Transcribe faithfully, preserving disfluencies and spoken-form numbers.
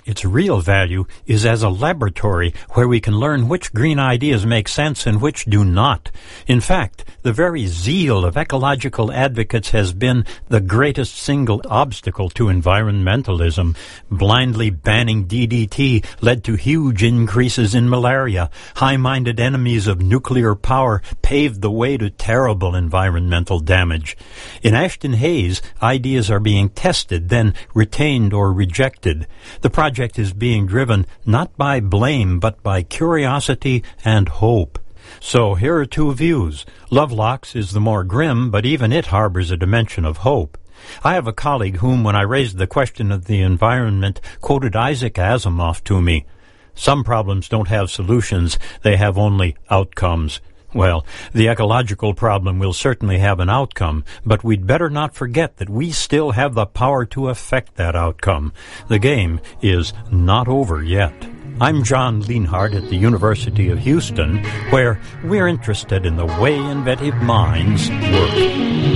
Its real value is as a laboratory where we can learn which green ideas make sense and which do not. In fact, the very zeal of ecological advocates has been the greatest single obstacle to environmentalism. Blindly banning D D T led to huge increases in malaria. High-minded enemies of nuclear power paved the way to terrible environmental damage. In Ashton Hayes, ideas are being tested, then retained or rejected. The project is being driven not by blame, but by curiosity and hope. So here are two views. Lovelock's is the more grim, but even it harbors a dimension of hope. I have a colleague whom, when I raised the question of the environment, quoted Isaac Asimov to me. Some problems don't have solutions, they have only outcomes. Well, the ecological problem will certainly have an outcome, but we'd better not forget that we still have the power to affect that outcome. The game is not over yet. I'm John Lienhardt at the University of Houston, where we're interested in the way inventive minds work.